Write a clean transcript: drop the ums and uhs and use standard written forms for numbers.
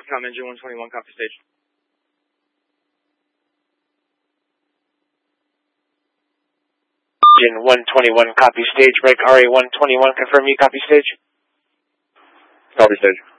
Foxcom, engine 121, copy stage. Engine 121, copy stage. Break RA 121, confirm you copy stage. Copy stage.